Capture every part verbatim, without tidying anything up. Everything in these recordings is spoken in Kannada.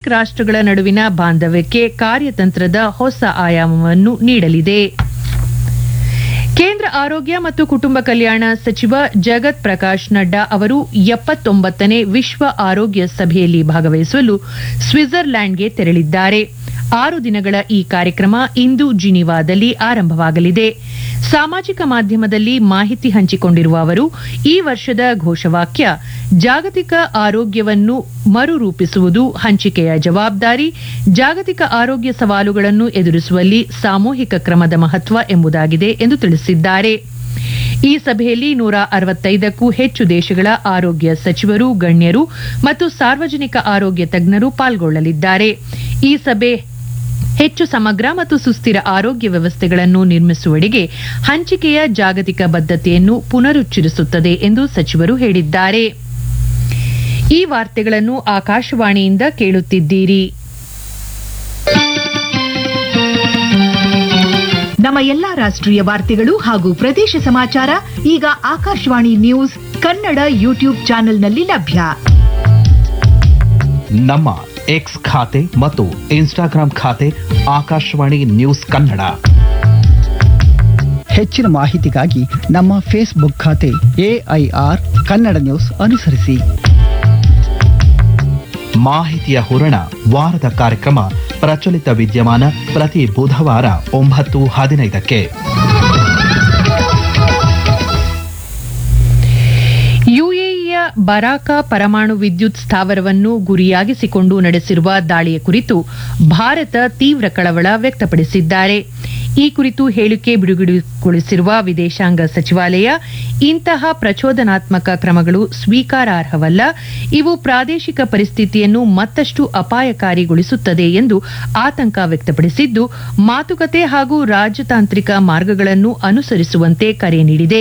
ಬ್ರಿಕ್ ರಾಷ್ಟ್ರಗಳ ನಡುವಿನ ಬಾಂಧವ್ಯಕ್ಕೆ ಕಾರ್ಯತಂತ್ರದ ಹೊಸ ಆಯಾಮವನ್ನು ನೀಡಲಿದೆ. ಕೇಂದ್ರ ಆರೋಗ್ಯ ಮತ್ತು ಕುಟುಂಬ ಕಲ್ಯಾಣ ಸಚಿವ ಜಗತ್ ಪ್ರಕಾಶ್ ನಡ್ಡಾ ಅವರು ಎಪ್ಪತ್ತೊಂಬತ್ತನೇ ವಿಶ್ವ ಆರೋಗ್ಯ ಸಭೆಯಲ್ಲಿ ಭಾಗವಹಿಸಲು ಸ್ವಿಟ್ಜರ್ಲ್ಯಾಂಡ್ಗೆ ತೆರಳಿದ್ದಾರೆ. ಆರು ದಿನಗಳ ಈ ಕಾರ್ಯಕ್ರಮ ಇಂದು ಜಿನಿವಾದಲ್ಲಿ ಆರಂಭವಾಗಲಿದೆ. ಸಾಮಾಜಿಕ ಮಾಧ್ಯಮದಲ್ಲಿ ಮಾಹಿತಿ ಹಂಚಿಕೊಂಡಿರುವ ಅವರು ಈ ವರ್ಷದ ಘೋಷವಾಕ್ಯ ಜಾಗತಿಕ ಆರೋಗ್ಯವನ್ನು ಮರುರೂಪಿಸುವುದು ಹಂಚಿಕೆಯ ಜವಾಬ್ದಾರಿ, ಜಾಗತಿಕ ಆರೋಗ್ಯ ಸವಾಲುಗಳನ್ನು ಎದುರಿಸುವಲ್ಲಿ ಸಾಮೂಹಿಕ ಕ್ರಮದ ಮಹತ್ವ ಎಂಬುದಾಗಿದೆ ಎಂದು ತಿಳಿಸಿದ್ದಾರೆ. ಈ ಸಭೆಯಲ್ಲಿ ನೂರ ಅರವತ್ತೈದಕ್ಕೂ ಹೆಚ್ಚು ದೇಶಗಳ ಆರೋಗ್ಯ ಸಚಿವರು, ಗಣ್ಯರು ಮತ್ತು ಸಾರ್ವಜನಿಕ ಆರೋಗ್ಯ ತಜ್ಞರು ಪಾಲ್ಗೊಳ್ಳಲಿದ್ದಾರೆ. ಈ ಸಭೆ ಹೆಚ್ಚು ಸಮಗ್ರ ಮತ್ತು ಸುಸ್ಥಿರ ಆರೋಗ್ಯ ವ್ಯವಸ್ಥೆಗಳನ್ನು ನಿರ್ಮಿಸುವಡೆಗೆ ಹಂಚಿಕೆಯ ಜಾಗತಿಕ ಬದ್ಧತೆಯನ್ನು ಪುನರುಚ್ಚರಿಸುತ್ತದೆ ಎಂದು ಸಚಿವರು ಹೇಳಿದ್ದಾರೆ. ಈ ವಾರ್ತೆಗಳನ್ನು ಆಕಾಶವಾಣಿಯಿಂದ ಕೇಳುತ್ತಿದ್ದೀರಿ. ನಮ್ಮ ಎಲ್ಲಾ ರಾಷ್ಟ್ರೀಯ ವಾರ್ತೆಗಳು ಹಾಗೂ ಪ್ರದೇಶ ಸಮಾಚಾರ ಈಗ ಆಕಾಶವಾಣಿ ನ್ಯೂಸ್ ಕನ್ನಡ ಯೂಟ್ಯೂಬ್ ಚಾನೆಲ್ನಲ್ಲಿ ಲಭ್ಯ. ನಮ್ಮ ಎಕ್ಸ್ ಖಾತೆ ಮತ್ತು ಇನ್ಸ್ಟಾಗ್ರಾಂ ಖಾತೆ ಆಕಾಶವಾಣಿ ನ್ಯೂಸ್ ಕನ್ನಡ. ಹೆಚ್ಚಿನ ಮಾಹಿತಿಗಾಗಿ ನಮ್ಮ ಫೇಸ್ಬುಕ್ ಖಾತೆ ಎಐಆರ್ ಕನ್ನಡ ನ್ಯೂಸ್ ಅನುಸರಿಸಿ. ಮಾಹಿತಿಯ ಹೂರಣ ವಾರದ ಕಾರ್ಯಕ್ರಮ ಪ್ರಚಲಿತ ವಿದ್ಯಮಾನ ಪ್ರತಿ ಬುಧವಾರ ಒಂಬತ್ತು ಹದಿನೈದಕ್ಕೆ. ಯುಎಇಯ ಬರಾಕ ಪರಮಾಣು ವಿದ್ಯುತ್ ಸ್ಥಾವರವನ್ನು ಗುರಿಯಾಗಿಸಿಕೊಂಡು ನಡೆಸಿರುವ ದಾಳಿಯ ಕುರಿತು ಭಾರತ ತೀವ್ರ ಕಳವಳ ವ್ಯಕ್ತಪಡಿಸಿದ್ದಾರೆ. ಈ ಕುರಿತು ಹೇಳಿಕೆ ಬಿಡುಗಡೆಗೊಳಿಸಿರುವ ವಿದೇಶಾಂಗ ಸಚಿವಾಲಯ, ಇಂತಹ ಪ್ರಚೋದನಾತ್ಮಕ ಕ್ರಮಗಳು ಸ್ವೀಕಾರಾರ್ಹವಲ್ಲ, ಇವು ಪ್ರಾದೇಶಿಕ ಪರಿಸ್ಥಿತಿಯನ್ನು ಮತ್ತಷ್ಟು ಅಪಾಯಕಾರಿಗೊಳಿಸುತ್ತದೆ ಎಂದು ಆತಂಕ ವ್ಯಕ್ತಪಡಿಸಿದ್ದು, ಮಾತುಕತೆ ಹಾಗೂ ರಾಜತಾಂತ್ರಿಕ ಮಾರ್ಗಗಳನ್ನು ಅನುಸರಿಸುವಂತೆ ಕರೆ ನೀಡಿದೆ.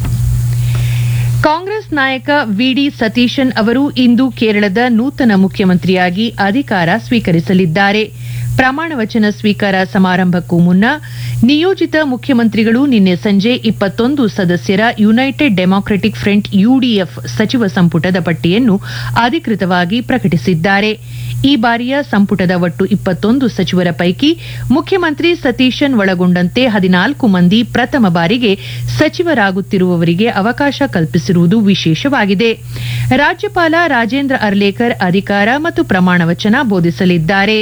ಕಾಂಗ್ರೆಸ್ ನಾಯಕ ವಿಡಿ ಸತೀಶನ್ ಅವರು ಇಂದು ಕೇರಳದ ನೂತನ ಮುಖ್ಯಮಂತ್ರಿಯಾಗಿ ಅಧಿಕಾರ ಸ್ವೀಕರಿಸಲಿದ್ದಾರೆ. ಪ್ರಮಾಣ ವಚನ ಸ್ವೀಕಾರ ಸಮಾರಂಭಕ್ಕೂ ಮುನ್ನ ನಿಯೋಜಿತ ಮುಖ್ಯಮಂತ್ರಿಗಳು ನಿನ್ನೆ ಸಂಜೆ ಇಪ್ಪತ್ತೊಂದು ಸದಸ್ಯರ ಯುನೈಟೆಡ್ ಡೆಮಾಕ್ರೆಟಿಕ್ ಫ್ರಂಟ್ ಯುಡಿಎಫ್ ಸಚಿವ ಸಂಪುಟದ ಪಟ್ಟಿಯನ್ನು ಅಧಿಕೃತವಾಗಿ ಪ್ರಕಟಿಸಿದ್ದಾರೆ. ಈ ಬಾರಿಯ ಸಂಪುಟದ ಒಟ್ಟು ಇಪ್ಪತ್ತೊಂದು ಸಚಿವರ ಪೈಕಿ ಮುಖ್ಯಮಂತ್ರಿ ಸತೀಶನ್ ಒಳಗೊಂಡಂತೆ ಹದಿನಾಲ್ಕು ಮಂದಿ ಪ್ರಥಮ ಬಾರಿಗೆ ಸಚಿವರಾಗುತ್ತಿರುವವರಿಗೆ ಅವಕಾಶ ಕಲ್ಪಿಸಿರುವುದು ವಿಶೇಷವಾಗಿದೆ. ರಾಜ್ಯಪಾಲ ರಾಜೇಂದ್ರ ಅರ್ಲೇಕರ್ ಅಧಿಕಾರ ಮತ್ತು ಪ್ರಮಾಣ ವಚನ ಬೋಧಿಸಲಿದ್ದಾರೆ.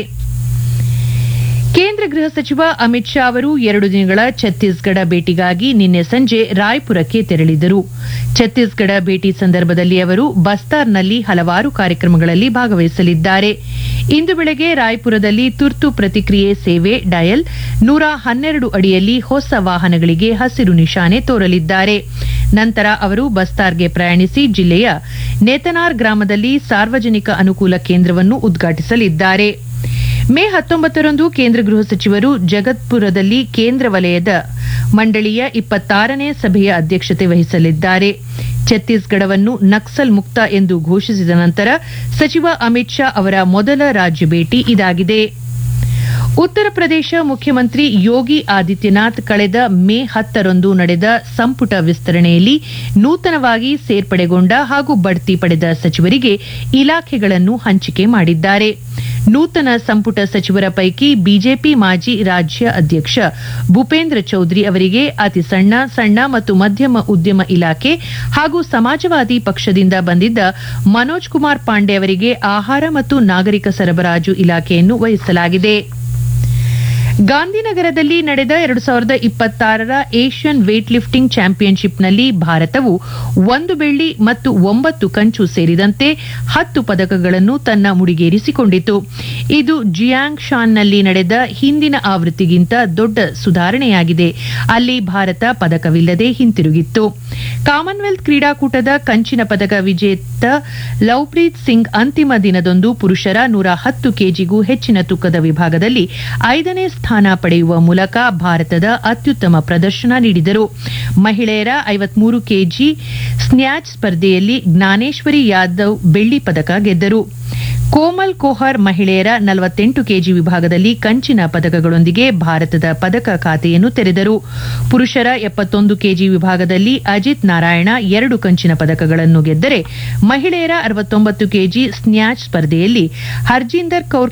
ಕೇಂದ್ರ ಗೃಹ ಸಚಿವ ಅಮಿತ್ ಶಾ ಅವರು ಎರಡು ದಿನಗಳ ಛತ್ತೀಸ್ಗಢ ಭೇಟಿಗಾಗಿ ನಿನ್ನೆ ಸಂಜೆ ರಾಯ್ಪುರಕ್ಕೆ ತೆರಳಿದರು. ಛತ್ತೀಸ್ಗಢ ಭೇಟಿ ಸಂದರ್ಭದಲ್ಲಿ ಅವರು ಬಸ್ತಾರ್ನಲ್ಲಿ ಹಲವಾರು ಕಾರ್ಯಕ್ರಮಗಳಲ್ಲಿ ಭಾಗವಹಿಸಲಿದ್ದಾರೆ. ಇಂದು ಬೆಳಗ್ಗೆ ರಾಯ್ಪುರದಲ್ಲಿ ತುರ್ತು ಪ್ರತಿಕ್ರಿಯೆ ಸೇವೆ ಡಯಲ್ ನೂರ ಹನ್ನೆರಡು ಅಡಿಯಲ್ಲಿ ಹೊಸ ವಾಹನಗಳಿಗೆ ಹಸಿರು ನಿಶಾನೆ ತೋರಲಿದ್ದಾರೆ. ನಂತರ ಅವರು ಬಸ್ತಾರ್ಗೆ ಪ್ರಯಾಣಿಸಿ ಜಿಲ್ಲೆಯ ನೇತನಾರ್ ಗ್ರಾಮದಲ್ಲಿ ಸಾರ್ವಜನಿಕ ಅನುಕೂಲ ಕೇಂದ್ರವನ್ನು ಉದ್ಘಾಟಿಸಲಿದ್ದಾರೆ. ಮೇ ಹತ್ತೊಂಬತ್ತರಂದು ಕೇಂದ್ರ ಗೃಹ ಸಚಿವರು ಜಗತ್ಪುರದಲ್ಲಿ ಕೇಂದ್ರ ವಲಯದ ಮಂಡಳಿಯ ಇಪ್ಪತ್ತಾರನೇ ಸಭೆಯ ಅಧ್ಯಕ್ಷತೆ ವಹಿಸಲಿದ್ದಾರೆ. ಛತ್ತೀಸ್ಗಢವನ್ನು ನಕ್ಸಲ್ ಮುಕ್ತ ಎಂದು ಘೋಷಿಸಿದ ನಂತರ ಸಚಿವ ಅಮಿತ್ ಶಾ ಅವರ ಮೊದಲ ರಾಜ್ಯ ಭೇಟಿ ಇದಾಗಿದೆ. ಉತ್ತರ ಪ್ರದೇಶ ಮುಖ್ಯಮಂತ್ರಿ ಯೋಗಿ ಆದಿತ್ಯನಾಥ್ ಕಳೆದ ಮೇ ಹತ್ತರಂದು ನಡೆದ ಸಂಪುಟ ವಿಸ್ತರಣೆಯಲ್ಲಿ ನೂತನವಾಗಿ ಸೇರ್ಪಡೆಗೊಂಡ ಹಾಗೂ ಬಡ್ತಿ ಪಡೆದ ಸಚಿವರಿಗೆ ಇಲಾಖೆಗಳನ್ನು ಹಂಚಿಕೆ ಮಾಡಿದ್ದಾರೆ. ನೂತನ ಸಂಪುಟ ಸಚಿವರ ಪೈಕಿ ಬಿಜೆಪಿ ಮಾಜಿ ರಾಜ್ಯ ಅಧ್ಯಕ್ಷ ಭೂಪೇಂದ್ರ ಚೌಧರಿ ಅವರಿಗೆ ಅತಿ ಸಣ್ಣ ಸಣ್ಣ ಮತ್ತು ಮಧ್ಯಮ ಉದ್ಯಮ ಇಲಾಖೆ ಹಾಗೂ ಸಮಾಜವಾದಿ ಪಕ್ಷದಿಂದ ಬಂದಿದ್ದ ಮನೋಜ್ ಕುಮಾರ್ ಪಾಂಡೆ ಅವರಿಗೆ ಆಹಾರ ಮತ್ತು ನಾಗರಿಕ ಸರಬರಾಜು ಇಲಾಖೆಯನ್ನು ವಹಿಸಲಾಗಿದೆ. ಗಾಂಧಿನಗರದಲ್ಲಿ ನಡೆದ ಎರಡು ಸಾವಿರದ ಇಪ್ಪತ್ತಾರರ ಏಷ್ಯನ್ ವೇಟ್ ಲಿಫ್ಟಿಂಗ್ ಚಾಂಪಿಯನ್ಶಿಪ್ನಲ್ಲಿ ಭಾರತವು ಒಂದು ಬೆಳ್ಳಿ ಮತ್ತು ಒಂಬತ್ತು ಕಂಚು ಸೇರಿದಂತೆ ಹತ್ತು ಪದಕಗಳನ್ನು ತನ್ನ ಮುಡಿಗೇರಿಸಿಕೊಂಡಿತು. ಇದು ಜಿಯಾಂಗ್ ಶಾನ್ನಲ್ಲಿ ನಡೆದ ಹಿಂದಿನ ಆವೃತ್ತಿಗಿಂತ ದೊಡ್ಡ ಸುಧಾರಣೆಯಾಗಿದೆ. ಅಲ್ಲಿ ಭಾರತ ಪದಕವಿಲ್ಲದೆ ಹಿಂತಿರುಗಿತ್ತು. ಕಾಮನ್ವೆಲ್ತ್ ಕ್ರೀಡಾಕೂಟದ ಕಂಚಿನ ಪದಕ ವಿಜೇತ ಲವ್ಪ್ರೀತ್ ಸಿಂಗ್ ಅಂತಿಮ ದಿನದಂದು ಪುರುಷರ ನೂರ ಹತ್ತು ಕೆಜಿಗೂ ಹೆಚ್ಚಿನ ತೂಕದ ವಿಭಾಗದಲ್ಲಿ ಐದನೇ ಸ್ಥಾನ ಪಡೆಯುವ ಮೂಲಕ ಭಾರತದ ಅತ್ಯುತ್ತಮ ಪ್ರದರ್ಶನ ನೀಡಿದರು. ಮಹಿಳೆಯರ ಐವತ್ಮೂರು ಕೆಜಿ ಸ್ನ್ಯಾಚ್ ಸ್ಪರ್ಧೆಯಲ್ಲಿ ಜ್ಞಾನೇಶ್ವರಿ ಯಾದವ್ ಬೆಳ್ಳಿ ಪದಕ ಗೆದ್ದರು. ಕೋಮಲ್ ಕೋಹರ್ ಮಹಿಳೆಯರ ನಲವತ್ತೆಂಟು ಕೆಜಿ ವಿಭಾಗದಲ್ಲಿ ಕಂಚಿನ ಪದಕಗಳೊಂದಿಗೆ ಭಾರತದ ಪದಕ ಖಾತೆಯನ್ನು ತೆರೆದರು. ಪುರುಷರ ಎಪ್ಪತ್ತೊಂದು ಕೆಜಿ ವಿಭಾಗದಲ್ಲಿ ಅಜಿತ್ ನಾರಾಯಣ ಎರಡು ಕಂಚಿನ ಪದಕಗಳನ್ನು ಗೆದ್ದರೆ, ಮಹಿಳೆಯರ ಅರವತ್ತೊಂಬತ್ತು ಕೆಜಿ ಸ್ನ್ಯಾಚ್ ಸ್ಪರ್ಧೆಯಲ್ಲಿ ಹರ್ಜಿಂದರ್ ಕೌರ್